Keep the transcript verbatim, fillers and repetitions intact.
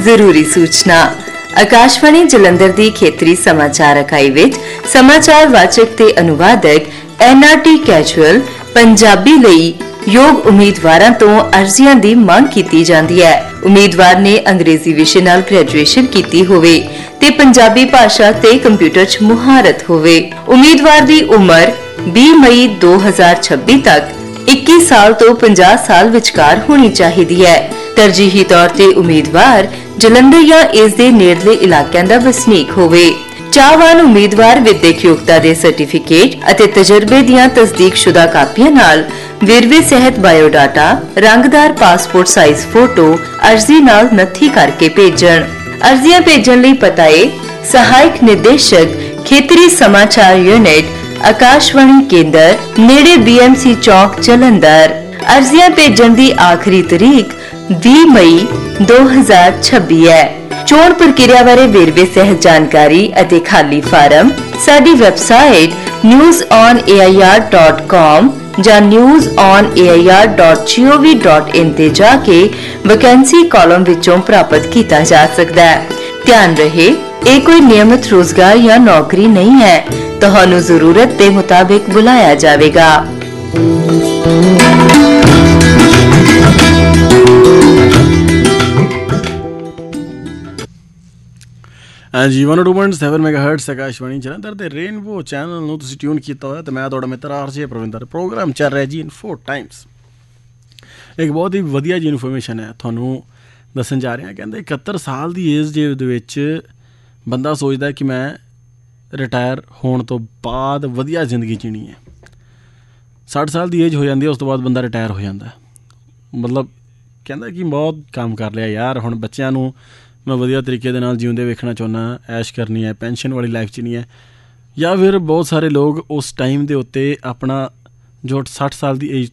ਜ਼ਰੂਰੀ ਸੂਚਨਾ। ਆਕਾਸ਼ਵਾਣੀ ਜਲੰਧਰ ਦੀ ਖੇਤਰੀ ਸਮਾਚਾਰ ਇਕਾਈ ਵਿੱਚ ਸਮਾਚਾਰ ਵਾਚਕ ਤੇ ਅਨੁਵਾਦਕ N R T casual Punjabi ਲਈ ਯੋਗ ਉਮੀਦਵਾਰਾਂ ਤੋਂ ਅਰਜ਼ੀਆਂ ਦੀ ਮੰਗ ਕੀਤੀ ਜਾਂਦੀ ਹੈ। ਉਮੀਦਵਾਰ ਨੇ ਅੰਗਰੇਜ਼ੀ ਵਿਸ਼ੇ ਨਾਲ ਗ੍ਰੈਜੂਏਸ਼ਨ ਕੀਤੀ ਹੋਵੇ ਤੇ ਪੰਜਾਬੀ ਭਾਸ਼ਾ ਤੇ ਕੰਪਿਊਟਰ 'ਚ ਮੁਹਾਰਤ ਹੋਵੇ। ਉਮੀਦਵਾਰ ਦੀ ਉਮਰ ਵੀਹ ਮਈ ਦੋ ਹਜ਼ਾਰ ਛੱਬੀ ਤੱਕ ਇੱਕੀ ਸਾਲ ਤੋਂ ਪੰਜਾਹ ਸਾਲ ਵਿਚਕਾਰ ਹੋਣੀ ਚਾਹੀਦੀ ਹੈ। ਤਰਜੀਹੀ ਤੌਰ ਤੇ ਉਮੀਦਵਾਰ ਜਲੰਧਰ ਜਾਂ ਇਸ ਦੇ ਨੇੜਲੇ ਇਲਾਕਿਆਂ ਦਾ ਵਸਨੀਕ ਹੋਵੇ। ਚਾਹਵਾਨ ਉਮੀਦਵਾਰ ਵਿਦਿਅਕ ਯੋਗਤਾ ਦੇ ਸਰਟੀਫਿਕੇਟ ਅਤੇ ਤਜਰਬੇ ਦੀਆਂ ਤਸਦੀਕਸ਼ੁਦਾ ਕਾਪੀਆਂ ਨਾਲ ਵੇਰਵੇ ਸਹਿਤ ਬਾਇਓਡਾਟਾ, ਰੰਗਦਾਰ ਪਾਸਪੋਰਟ ਸਾਈਜ਼ ਫੋਟੋ ਅਰਜ਼ੀ ਨਾਲ ਨੱਥੀ ਕਰਕੇ ਭੇਜਣ। ਅਰਜ਼ੀਆਂ ਭੇਜਣ ਲਈ ਪਤਾ ਹੈ ਸਹਾਇਕ ਨਿਰਦੇਸ਼ਕ ਖੇਤਰੀ ਸਮਾਚਾਰ ਯੂਨਿਟ, ਆਕਾਸ਼ਵਾਣੀ ਕੇਂਦਰ, ਨੇੜੇ ਬੀ ਐਮ ਸੀ ਚੌਕ, ਜਲੰਧਰ। ਅਰਜ਼ੀਆਂ ਭੇਜਣ ਦੀ ਆਖਰੀ ਤਾਰੀਖ ਵੀਹ ਮਈ ਦੋ ਹਜ਼ਾਰ ਛੱਬੀ ਹੈ। ਚੋਣ ਪ੍ਰਕਿਰਿਆ ਬਾਰੇ ਵੇਰਵੇ ਸਹਿਤ ਜਾਣਕਾਰੀ ਅਤੇ ਖਾਲੀ ਫਾਰਮ ਸਾਡੀ website news on A I R dot com ਜਾਂ news on A I R dot ਜੀ ਓ ਵੀ ਡਾਟ ਇਨ ਤੇ ਜਾ ਕੇ ਵੈਕੈਂਸੀ ਕਾਲਮ ਵਿੱਚੋਂ ਪ੍ਰਾਪਤ ਕੀਤਾ ਜਾ ਸਕਦਾ ਹੈ। ਧਿਆਨ ਰਹੇ, ਇਹ ਕੋਈ ਨਿਯਮਿਤ ਰੋਜ਼ਗਾਰ ਜਾਂ ਨੌਕਰੀ ਨਹੀਂ ਹੈ। ਤੁਹਾਨੂੰ ਜ਼ਰੂਰਤ ਦੇ ਮੁਤਾਬਿਕ ਬੁਲਾਇਆ ਜਾਵੇਗਾ। ਹਾਂਜੀ one two point seven mega hurts Akashvani Jalandhar ਦੇ ਰੇਨਬੋ ਚੈਨਲ ਨੂੰ ਤੁਸੀਂ ਟਿਊਨ ਕੀਤਾ ਹੋਇਆ ਅਤੇ ਮੈਂ ਤੁਹਾਡਾ ਮਿੱਤਰ ਆਰ ਜੇ ਪ੍ਰਵਿੰਦਰ। ਪ੍ਰੋਗਰਾਮ ਚੱਲ ਰਿਹਾ ਜੀ ਇਨਫੋ ਟਾਈਮਸ। ਇੱਕ ਬਹੁਤ ਹੀ ਵਧੀਆ ਜੀ ਇਨਫੋਰਮੇਸ਼ਨ ਹੈ ਤੁਹਾਨੂੰ ਦੱਸਣ ਜਾ ਰਿਹਾ। ਕਹਿੰਦੇ ਇਕਹੱਤਰ ਸਾਲ ਦੀ ਏਜ ਦੇ ਵਿੱਚ ਬੰਦਾ ਸੋਚਦਾ ਕਿ ਮੈਂ ਰਿਟਾਇਰ ਹੋਣ ਤੋਂ ਬਾਅਦ ਵਧੀਆ ਜ਼ਿੰਦਗੀ ਜੀਣੀ ਹੈ। ਸੱਠ ਸਾਲ ਦੀ ਏਜ ਹੋ ਜਾਂਦੀ ਹੈ, ਉਸ ਤੋਂ ਬਾਅਦ ਬੰਦਾ ਰਿਟਾਇਰ ਹੋ ਜਾਂਦਾ। ਮਤਲਬ ਕਹਿੰਦਾ ਕਿ ਬਹੁਤ ਕੰਮ ਕਰ ਲਿਆ ਯਾਰ, ਹੁਣ ਬੱਚਿਆਂ ਨੂੰ ਮੈਂ ਵਧੀਆ ਤਰੀਕੇ ਦੇ ਨਾਲ ਜਿਉਂਦੇ ਵੇਖਣਾ ਚਾਹੁੰਦਾ, ਐਸ਼ ਕਰਨੀ ਹੈ, ਪੈਨਸ਼ਨ ਵਾਲੀ ਲਾਈਫ 'ਚ ਨਹੀਂ ਹੈ। ਜਾਂ ਫਿਰ ਬਹੁਤ ਸਾਰੇ ਲੋਕ ਉਸ ਟਾਈਮ ਦੇ ਉੱਤੇ ਆਪਣਾ ਜੋ ਸੱਠ ਸਾਲ ਦੀ ਏਜ